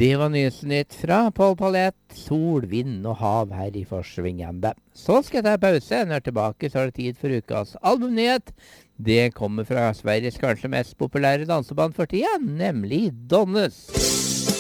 Det var nyhetsnytt fra Paul Paulette, sol, vind og hav her i forsvingende. Så skal jeg ta pause, når jeg er tilbake så er det tid for ukas albumnyhet. Det kommer fra Sveriges kanskje mest populære danseband for tida, nemlig Donnes.